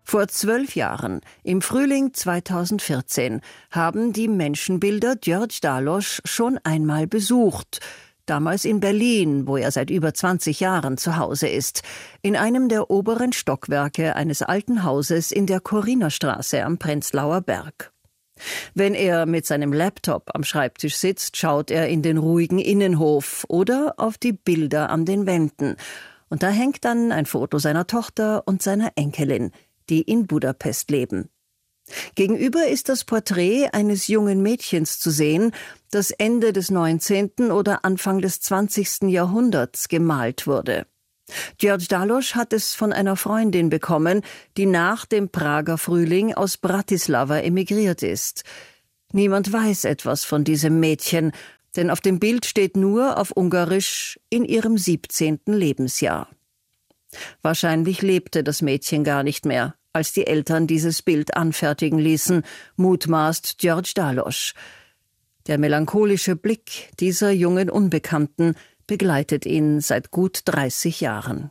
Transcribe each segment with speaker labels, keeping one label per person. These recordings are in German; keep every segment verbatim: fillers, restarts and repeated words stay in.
Speaker 1: Vor zwölf Jahren, im Frühling zweitausendvierzehn, haben die Menschenbilder György Dallos schon einmal besucht. Damals in Berlin, wo er seit über zwanzig Jahren zu Hause ist, in einem der oberen Stockwerke eines alten Hauses in der Chorinerstraße am Prenzlauer Berg. Wenn er mit seinem Laptop am Schreibtisch sitzt, schaut er in den ruhigen Innenhof oder auf die Bilder an den Wänden. Und da hängt dann ein Foto seiner Tochter und seiner Enkelin, die in Budapest leben. Gegenüber ist das Porträt eines jungen Mädchens zu sehen, das Ende des neunzehnten oder Anfang des zwanzigsten Jahrhunderts gemalt wurde. György Dallos hat es von einer Freundin bekommen, die nach dem Prager Frühling aus Bratislava emigriert ist. Niemand weiß etwas von diesem Mädchen, denn auf dem Bild steht nur auf Ungarisch in ihrem siebzehnten Lebensjahr. Wahrscheinlich lebte das Mädchen gar nicht mehr, als die Eltern dieses Bild anfertigen ließen, mutmaßt György Dallos. Der melancholische Blick dieser jungen Unbekannten begleitet ihn seit gut dreißig Jahren.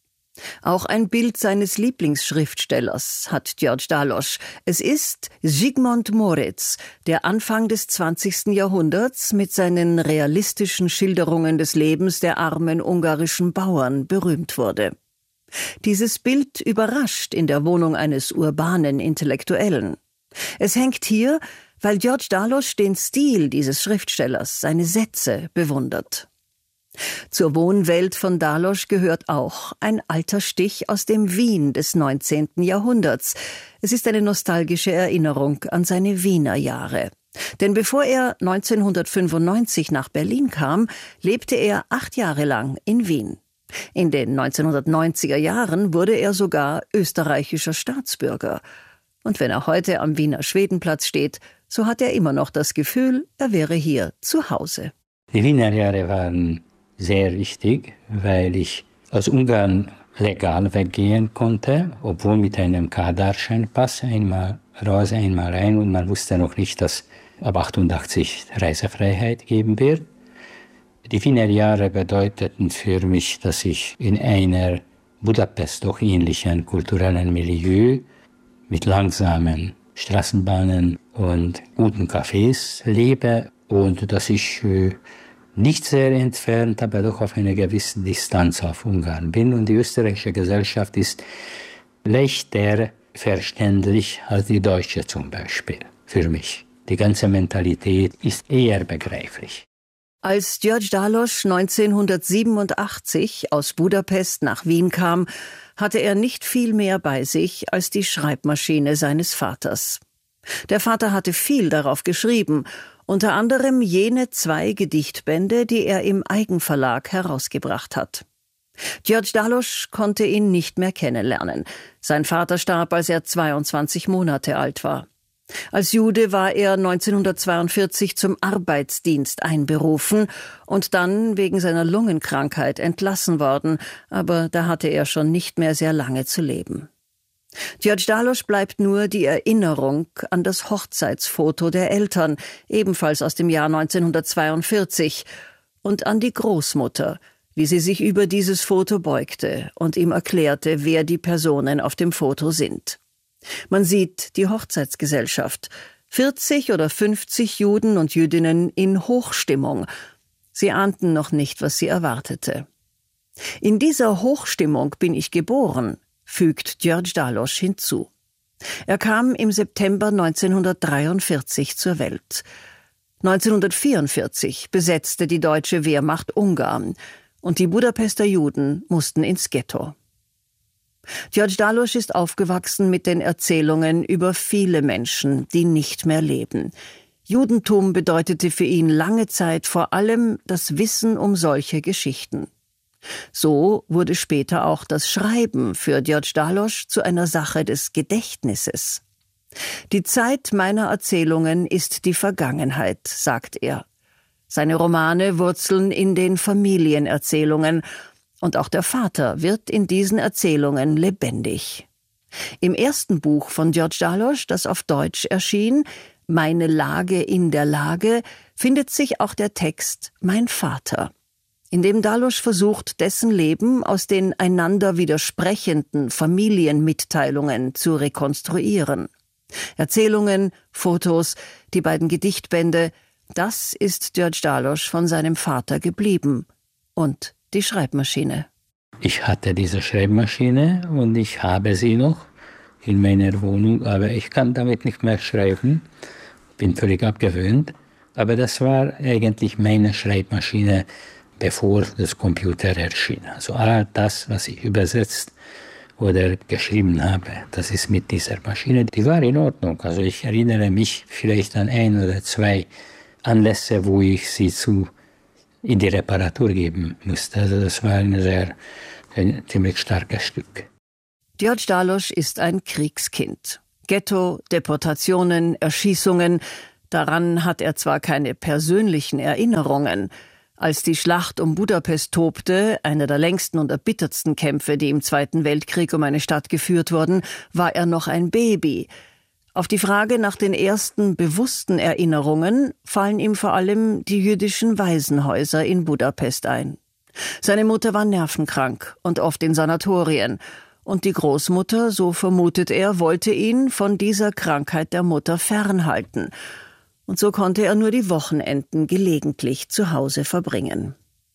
Speaker 1: Auch ein Bild seines Lieblingsschriftstellers hat György Dallos. Es ist Zsigmond Moritz, der Anfang des zwanzigsten Jahrhunderts mit seinen realistischen Schilderungen des Lebens der armen ungarischen Bauern berühmt wurde. Dieses Bild überrascht in der Wohnung eines urbanen Intellektuellen. Es hängt hier, weil György Dallos den Stil dieses Schriftstellers, seine Sätze, bewundert. Zur Wohnwelt von Dallos gehört auch ein alter Stich aus dem Wien des neunzehnten Jahrhunderts. Es ist eine nostalgische Erinnerung an seine Wiener Jahre. Denn bevor er neunzehnhundertfünfundneunzig nach Berlin kam, lebte er acht Jahre lang in Wien. In den neunzehnhundertneunziger Jahren wurde er sogar österreichischer Staatsbürger. Und wenn er heute am Wiener Schwedenplatz steht, so hat er immer noch das Gefühl, er wäre hier zu Hause.
Speaker 2: Die Wiener Jahre waren sehr wichtig, weil ich aus Ungarn legal weggehen konnte, obwohl mit einem Kadarscheinpass, einmal raus, einmal rein, und man wusste noch nicht, dass ab achtundachtzig Reisefreiheit geben wird. Die Wiener Jahre bedeuteten für mich, dass ich in einer Budapest doch ähnlichen kulturellen Milieu mit langsamen Straßenbahnen und guten Cafés lebe und dass ich äh, nicht sehr entfernt, aber doch auf einer gewissen Distanz auf Ungarn bin. Und die österreichische Gesellschaft ist leichter verständlich als die deutsche zum Beispiel, für mich. Die ganze Mentalität ist eher begreiflich.
Speaker 1: Als György Dallos neunzehnhundertsiebenundachtzig aus Budapest nach Wien kam, hatte er nicht viel mehr bei sich als die Schreibmaschine seines Vaters. Der Vater hatte viel darauf geschrieben, unter anderem jene zwei Gedichtbände, die er im Eigenverlag herausgebracht hat. György Dallos konnte ihn nicht mehr kennenlernen. Sein Vater starb, als er zweiundzwanzig Monate alt war. Als Jude war er neunzehnhundertzweiundvierzig zum Arbeitsdienst einberufen und dann wegen seiner Lungenkrankheit entlassen worden, aber da hatte er schon nicht mehr sehr lange zu leben. György Dallos bleibt nur die Erinnerung an das Hochzeitsfoto der Eltern, ebenfalls aus dem Jahr neunzehnhundertzweiundvierzig, und an die Großmutter, wie sie sich über dieses Foto beugte und ihm erklärte, wer die Personen auf dem Foto sind. Man sieht die Hochzeitsgesellschaft, vierzig oder fünfzig Juden und Jüdinnen in Hochstimmung. Sie ahnten noch nicht, was sie erwartete. In dieser Hochstimmung bin ich geboren, fügt György Dallos hinzu. Er kam im September neunzehnhundertdreiundvierzig zur Welt. neunzehnhundertvierundvierzig besetzte die deutsche Wehrmacht Ungarn und die Budapester Juden mussten ins Ghetto. György Dallos ist aufgewachsen mit den Erzählungen über viele Menschen, die nicht mehr leben. Judentum bedeutete für ihn lange Zeit vor allem das Wissen um solche Geschichten. So wurde später auch das Schreiben für György Dallos zu einer Sache des Gedächtnisses. Die Zeit meiner Erzählungen ist die Vergangenheit, sagt er. Seine Romane wurzeln in den Familienerzählungen, und auch der Vater wird in diesen Erzählungen lebendig. Im ersten Buch von György Dallos, das auf Deutsch erschien, Meine Lage in der Lage, findet sich auch der Text Mein Vater. in dem Dalosch versucht, dessen Leben aus den einander widersprechenden Familienmitteilungen zu rekonstruieren. Erzählungen, Fotos, die beiden Gedichtbände, das ist György Dalosch von seinem Vater geblieben. Und die Schreibmaschine.
Speaker 2: Ich hatte diese Schreibmaschine und ich habe sie noch in meiner Wohnung, aber ich kann damit nicht mehr schreiben. Bin völlig abgewöhnt. Aber das war eigentlich meine Schreibmaschine, bevor das Computer erschien. Also all das, was ich übersetzt oder geschrieben habe, das ist mit dieser Maschine. Die war in Ordnung. Also ich erinnere mich vielleicht an ein oder zwei Anlässe, wo ich sie zu in die Reparatur geben musste. Also das war ein sehr, ein ziemlich starkes Stück.
Speaker 1: György Dalosch ist ein Kriegskind. Ghetto, Deportationen, Erschießungen, daran hat er zwar keine persönlichen Erinnerungen. Als die Schlacht um Budapest tobte, einer der längsten und erbittertsten Kämpfe, die im Zweiten Weltkrieg um eine Stadt geführt wurden, war er noch ein Baby. Auf die Frage nach den ersten bewussten Erinnerungen fallen ihm vor allem die jüdischen Waisenhäuser in Budapest ein. Seine Mutter war nervenkrank und oft in Sanatorien. Und die Großmutter, so vermutet er, wollte ihn von dieser Krankheit der Mutter fernhalten. Und so konnte er nur die Wochenenden gelegentlich zu Hause verbringen.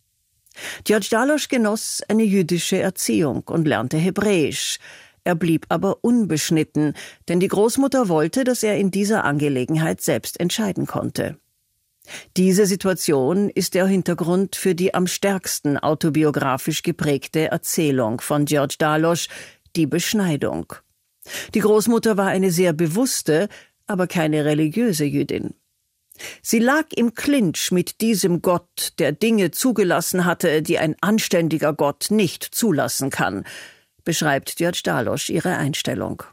Speaker 1: György Dalosch genoss eine jüdische Erziehung und lernte Hebräisch. Er blieb aber unbeschnitten, denn die Großmutter wollte, dass er in dieser Angelegenheit selbst entscheiden konnte. Diese Situation ist der Hintergrund für die am stärksten autobiografisch geprägte Erzählung von György Dalosch, die Beschneidung. Die Großmutter war eine sehr bewusste, aber keine religiöse Jüdin. Sie lag im Clinch mit diesem Gott, der Dinge zugelassen hatte, die ein anständiger Gott nicht zulassen kann, beschreibt György Dalosch ihre Einstellung.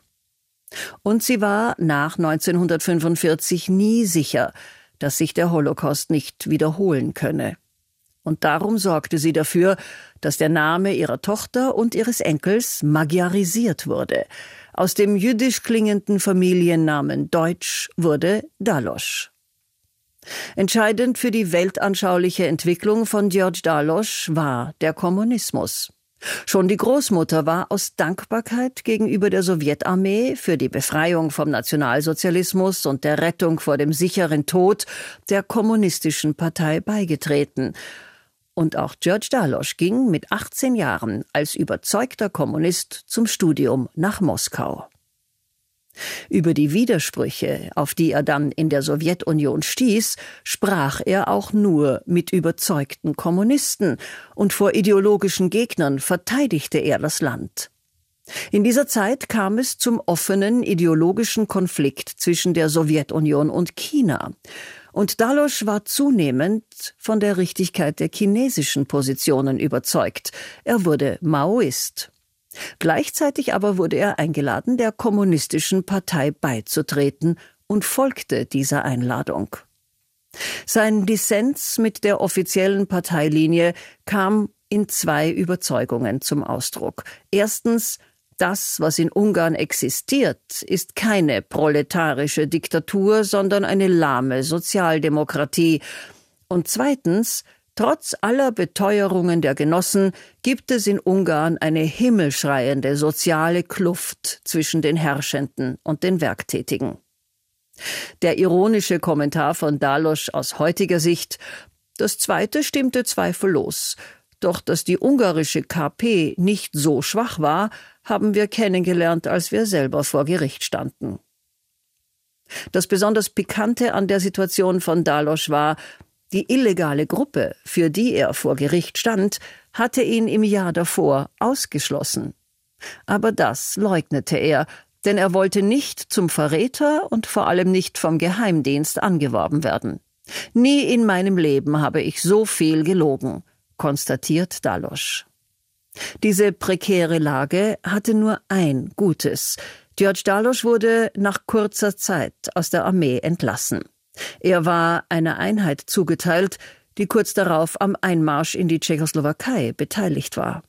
Speaker 1: Und sie war nach neunzehnhundertfünfundvierzig nie sicher, dass sich der Holocaust nicht wiederholen könne. Und darum sorgte sie dafür, dass der Name ihrer Tochter und ihres Enkels magyarisiert wurde. Aus dem jüdisch klingenden Familiennamen Deutsch wurde Dalosch. Entscheidend für die weltanschauliche Entwicklung von György Dalosch war der Kommunismus. Schon die Großmutter war aus Dankbarkeit gegenüber der Sowjetarmee für die Befreiung vom Nationalsozialismus und der Rettung vor dem sicheren Tod der kommunistischen Partei beigetreten. Und auch György Dalosch ging mit achtzehn Jahren als überzeugter Kommunist zum Studium nach Moskau. Über die Widersprüche, auf die er dann in der Sowjetunion stieß, sprach er auch nur mit überzeugten Kommunisten, und vor ideologischen Gegnern verteidigte er das Land. In dieser Zeit kam es zum offenen ideologischen Konflikt zwischen der Sowjetunion und China. Und Dalosch war zunehmend von der Richtigkeit der chinesischen Positionen überzeugt. Er wurde Maoist. Gleichzeitig aber wurde er eingeladen, der kommunistischen Partei beizutreten, und folgte dieser Einladung. Sein Dissens mit der offiziellen Parteilinie kam in zwei Überzeugungen zum Ausdruck. Erstens: Das, was in Ungarn existiert, ist keine proletarische Diktatur, sondern eine lahme Sozialdemokratie. Und zweitens: Trotz aller Beteuerungen der Genossen gibt es in Ungarn eine himmelschreiende soziale Kluft zwischen den Herrschenden und den Werktätigen. Der ironische Kommentar von Dalosch aus heutiger Sicht: Das Zweite stimmte zweifellos. Doch dass die ungarische K P nicht so schwach war, haben wir kennengelernt, als wir selber vor Gericht standen. Das besonders Pikante an der Situation von Dalosch war: Die illegale Gruppe, für die er vor Gericht stand, hatte ihn im Jahr davor ausgeschlossen. Aber das leugnete er, denn er wollte nicht zum Verräter und vor allem nicht vom Geheimdienst angeworben werden. Nie in meinem Leben habe ich so viel gelogen, konstatiert Dalosch. Diese prekäre Lage hatte nur ein Gutes: György Dalosch wurde nach kurzer Zeit aus der Armee entlassen. Er war einer Einheit zugeteilt, die kurz darauf am Einmarsch in die Tschechoslowakei beteiligt war.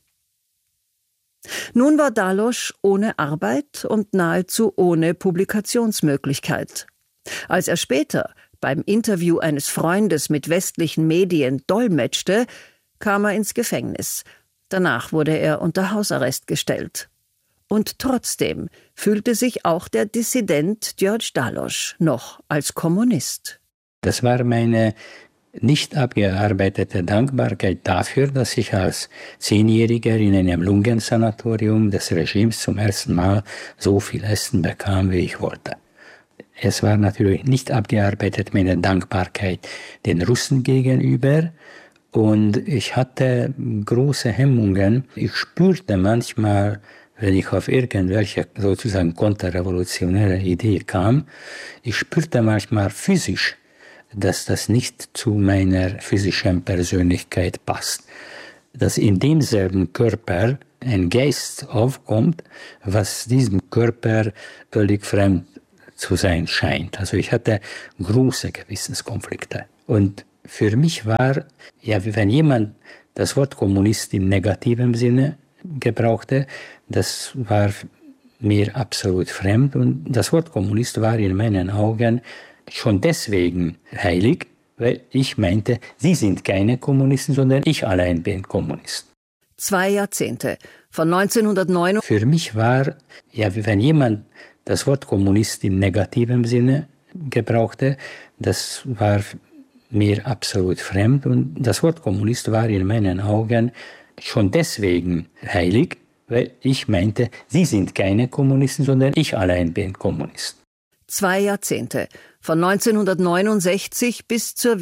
Speaker 1: Nun war Dalosch ohne Arbeit und nahezu ohne Publikationsmöglichkeit. Als er später beim Interview eines Freundes mit westlichen Medien dolmetschte, kam er ins Gefängnis. Danach wurde er unter Hausarrest gestellt. Und trotzdem fühlte sich auch der Dissident György Dallos noch als Kommunist.
Speaker 2: Das war meine nicht abgearbeitete Dankbarkeit dafür, dass ich als Zehnjähriger in einem Lungensanatorium des Regimes zum ersten Mal so viel Essen bekam, wie ich wollte. Es war natürlich nicht abgearbeitet meine Dankbarkeit den Russen gegenüber, und ich hatte große Hemmungen. Ich spürte manchmal, wenn ich auf irgendwelche sozusagen konterrevolutionäre Idee kam, ich spürte manchmal physisch, dass das nicht zu meiner physischen Persönlichkeit passt. Dass in demselben Körper ein Geist aufkommt, was diesem Körper völlig fremd zu sein scheint. Also ich hatte große Gewissenskonflikte. Und für mich war, ja, wenn jemand das Wort Kommunist im negativen Sinne gebrauchte, das war mir absolut fremd. Und das Wort Kommunist war in meinen Augen schon deswegen heilig, weil ich meinte, Sie sind keine Kommunisten, sondern ich allein bin Kommunist.
Speaker 1: Zwei Jahrzehnte, von neunzehnhundertneun.
Speaker 2: Für mich war, ja, wenn jemand das Wort Kommunist im negativen Sinne gebrauchte, das war mir absolut fremd. Und das Wort Kommunist war in meinen Augen schon deswegen heilig, weil ich meinte, Sie sind keine Kommunisten, sondern ich allein bin Kommunist.
Speaker 1: Zwei Jahrzehnte, von neunzehnhundertneunundsechzig bis zur